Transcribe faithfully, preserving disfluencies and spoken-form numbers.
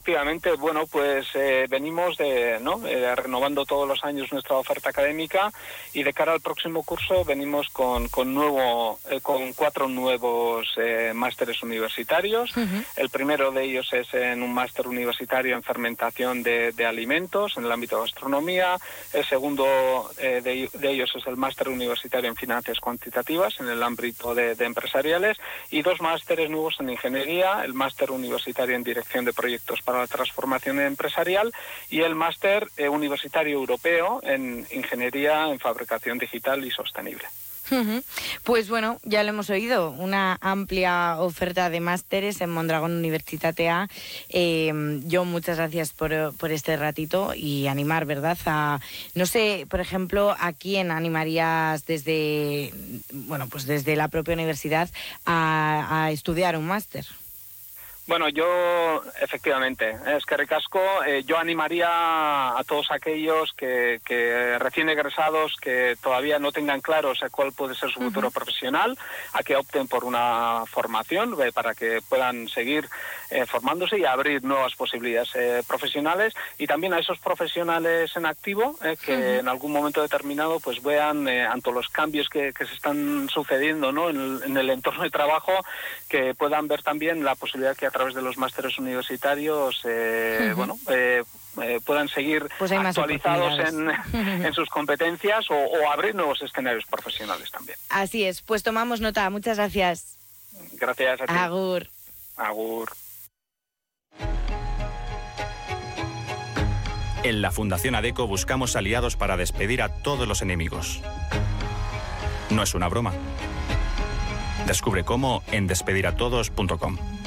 efectivamente, bueno, pues eh, venimos de, ¿no? eh, renovando todos los años nuestra oferta académica y de cara al próximo curso venimos con, con, nuevo, eh, con cuatro nuevos eh, másteres universitarios. Uh-huh. El primero de ellos es en un máster universitario en fermentación de, de alimentos en el ámbito de gastronomía. El segundo eh, de, de ellos es el máster universitario en finanzas cuantitativas en el ámbito de, de empresariales y dos másteres nuevos en ingeniería, el máster universitario en dirección de proyectos para la transformación empresarial y el máster eh, universitario europeo en ingeniería en fabricación digital y sostenible. Uh-huh. Pues bueno, ya lo hemos oído, una amplia oferta de másteres en Mondragón Universitatea. Eh, yo muchas gracias por, por este ratito y animar, ¿verdad? A, no sé, por ejemplo, ¿a quién animarías desde, bueno, pues desde la propia universidad a, a estudiar un máster? Bueno, yo, efectivamente, es que ricasco, eh, yo animaría a todos aquellos que, que recién egresados, que todavía no tengan claro, o sea, cuál puede ser su futuro uh-huh. profesional, a que opten por una formación eh, para que puedan seguir eh, formándose y abrir nuevas posibilidades eh, profesionales, y también a esos profesionales en activo eh, que uh-huh. en algún momento determinado pues vean eh, ante los cambios que, que se están sucediendo, ¿no? en, el, en el entorno de trabajo, que puedan ver también la posibilidad que a través de los másteres universitarios eh, uh-huh. bueno eh, eh, puedan seguir pues actualizados en, en sus competencias o, o abrir nuevos escenarios profesionales también. Así es, pues tomamos nota. Muchas gracias. Gracias a ti. Agur. Agur. En la Fundación ADECO buscamos aliados para despedir a todos los enemigos. No es una broma. Descubre cómo en despedir a todos punto com.